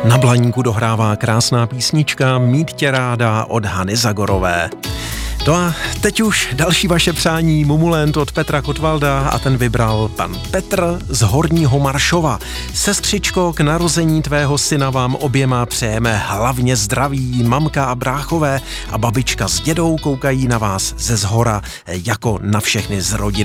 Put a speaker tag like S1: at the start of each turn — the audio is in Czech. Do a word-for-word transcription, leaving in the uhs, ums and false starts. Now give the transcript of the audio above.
S1: Na Blaníku dohrává krásná písnička Mít tě ráda od Hany Zagorové. No a teď už další vaše přání Mumulent od Petra Kotvalda a ten vybral pan Petr z Horního Maršova. Sestřičko, k narození tvého syna vám oběma přejeme hlavně zdraví. Mamka a bráchové a babička s dědou koukají na vás ze zhora jako na všechny z rodiny.